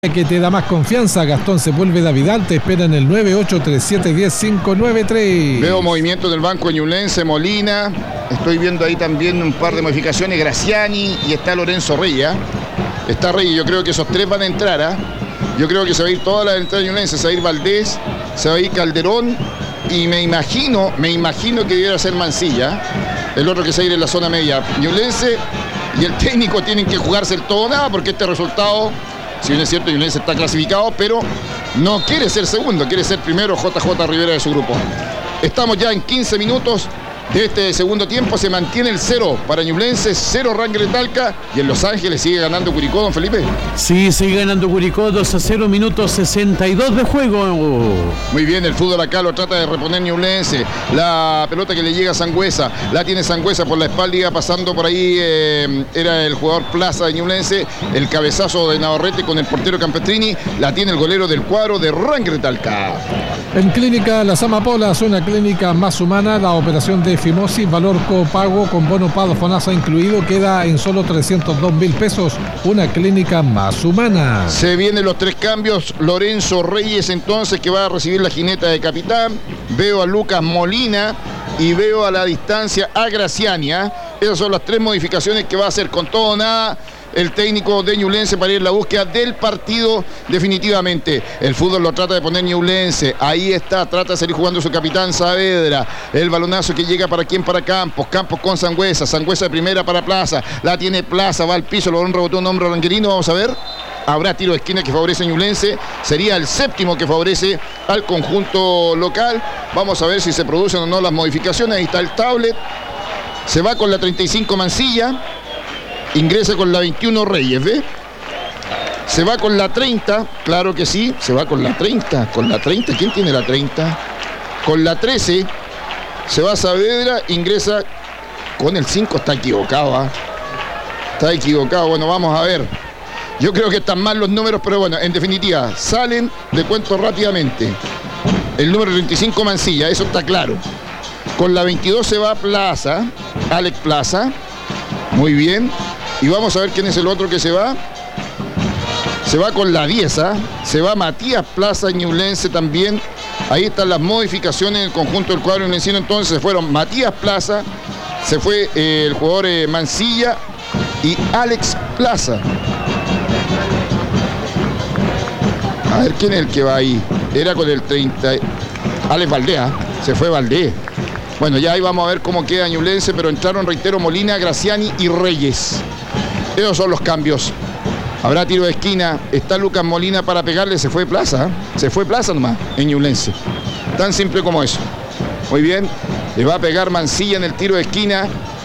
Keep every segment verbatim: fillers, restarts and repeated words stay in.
que te da más confianza. Gastón Sepúlveda Vidal te espera en el nueve ocho tres siete uno cero cinco nueve tres. Veo movimiento del banco de Ñublense, Molina. Estoy viendo ahí también un par de modificaciones. Graciani y está Lorenzo Reyes. Está Reyes, yo creo que esos tres van a entrar. ¿eh? Yo creo que se va a ir toda la entrada de Ñublense. Se va a ir Valdés, se va a ir Calderón. Y me imagino, me imagino que debiera ser Mancilla. El otro que se va a ir en la zona media. Ñublense y el técnico tienen que jugarse el todo o nada, porque este resultado, si bien es cierto, Ñublense está clasificado, pero no quiere ser segundo, quiere ser primero J J Rivera de su grupo. Estamos ya en quince minutos de este segundo tiempo. Se mantiene el cero para Ñublense, cero Rangers de Talca, y en Los Ángeles sigue ganando Curicó, don Felipe. Sí, sigue ganando Curicó dos a cero, minutos sesenta y dos de juego. Muy bien, el fútbol acá lo trata de reponer Ñublense. La pelota que le llega a Sangüesa, la tiene Sangüesa por la espalda, iba pasando por ahí, eh, era el jugador Plaza de Ñublense, el cabezazo de Navarrete con el portero Campestrini, la tiene el golero del cuadro de Rangers de Talca. En Clínica Las Amapolas, una clínica más humana, la operación de fimosis, valor copago con bono pago FONASA incluido, queda en solo trescientos dos mil pesos, una clínica más humana. Se vienen los tres cambios. Lorenzo Reyes entonces, que va a recibir la jineta de capitán. Veo a Lucas Molina y veo a la distancia a Graciania. Esas son las tres modificaciones que va a hacer con todo o nada el técnico de Ñublense para ir en la búsqueda del partido definitivamente. El fútbol lo trata de poner Ñublense. Ahí está, trata de salir jugando su capitán Saavedra. El balonazo que llega para quién, para Campos. Campos con Sangüesa. Sangüesa de primera para Plaza. La tiene Plaza, va al piso, lo da un rebotón, hombre ranguerino. Vamos a ver. Habrá tiro de esquina que favorece a Ñublense. Sería el séptimo que favorece al conjunto local. Vamos a ver si se producen o no las modificaciones. Ahí está el tablet. Se va con la treinta y cinco Mancilla. Ingresa con la veintiuno Reyes, ¿ve? Se va con la treinta, claro que sí, se va con la treinta, con la treinta, ¿quién tiene la treinta? Con la trece, se va Saavedra, ingresa con el cinco, está equivocado, ¿eh? Está equivocado, bueno, vamos a ver. Yo creo que están mal los números, pero bueno, en definitiva, salen de cuento rápidamente. El número treinta y cinco Mancilla, eso está claro. Con la veintidós se va Plaza, Alex Plaza, muy bien. Y vamos a ver quién es el otro que se va. Se va con la diez, ¿eh? Se va Matías Plaza, Ñublense también. Ahí están las modificaciones en el conjunto del cuadro ñublencino. Entonces se fueron Matías Plaza, se fue eh, el jugador eh, Mancilla y Alex Plaza. A ver quién es el que va ahí. Era con el treinta. Alex Valdea, se fue Valdés. Bueno, ya ahí vamos a ver cómo queda Ñublense, pero entraron, reitero, Molina, Graciani y Reyes. Esos son los cambios. Habrá tiro de esquina. Está Lucas Molina para pegarle. Se fue Plaza. ¿eh? Se fue Plaza nomás en Ñublense. Tan simple como eso. Muy bien. Le va a pegar Mancilla en el tiro de esquina.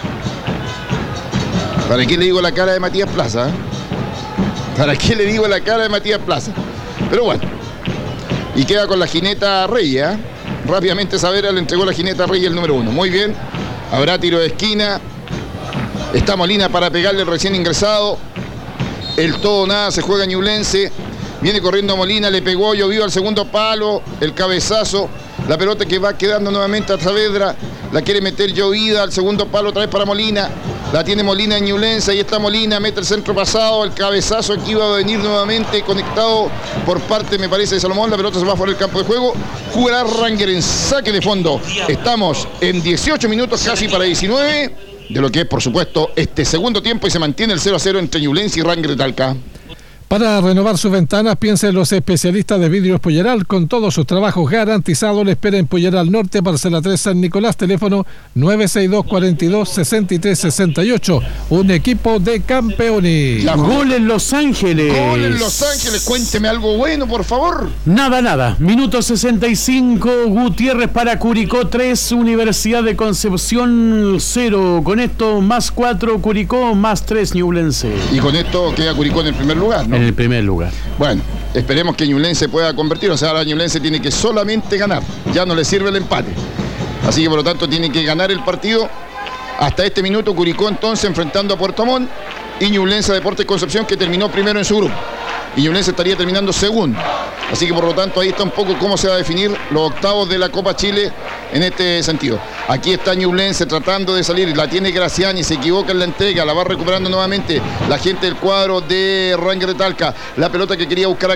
¿Para qué le digo la cara de Matías Plaza? ¿eh? ¿Para qué le digo la cara de Matías Plaza? Pero bueno. Y queda con la jineta Reyes. ¿eh? Rápidamente Saavedra le entregó la jineta Reyes el número uno. Muy bien. Habrá tiro de esquina. Está Molina para pegarle el recién ingresado. El todo nada se juega Ñublense. Viene corriendo Molina, le pegó, llovió al segundo palo. El cabezazo. La pelota que va quedando nuevamente a Saavedra. La quiere meter llovida al segundo palo otra vez para Molina. La tiene Molina en Ñublense. Ahí está Molina, mete el centro pasado. El cabezazo aquí va a venir nuevamente conectado por parte, me parece, de Salomón. La pelota se va fuera del campo de juego. Jugará Rangers en saque de fondo. Estamos en dieciocho minutos, casi para diecinueve. De lo que es, por supuesto, este segundo tiempo, y se mantiene el cero a cero entre Ñublense y Rangers de Talca. Para renovar sus ventanas, piensen en los especialistas de Vidrios Polleral. Con todos sus trabajos garantizados, le espera en Polleral Norte, Parcela tres, San Nicolás, teléfono nueve seis dos, cuatro dos, seis tres seis ocho. Un equipo de campeones. La gol en Los Ángeles. Gol en Los Ángeles, cuénteme algo bueno, por favor. Nada, nada. Minuto sesenta y cinco, Gutiérrez para Curicó tres, Universidad de Concepción cero. Con esto, más cuatro Curicó, más tres Ñublense. Y con esto queda Curicó en el primer lugar, ¿no? En el primer lugar. Bueno, esperemos que Ñublense pueda convertir. O sea, ahora Ñublense tiene que solamente ganar. Ya no le sirve el empate. Así que por lo tanto tiene que ganar el partido. Hasta este minuto Curicó entonces enfrentando a Puerto Montt y Ñublense Deportes Concepción, que terminó primero en su grupo. Y Ñublense estaría terminando segundo. Así que por lo tanto ahí está un poco cómo se va a definir los octavos de la Copa Chile en este sentido. Aquí está Ñublense tratando de salir, la tiene Graciani, se equivoca en la entrega, la va recuperando nuevamente la gente del cuadro de Ranger de Talca. La pelota que quería buscar a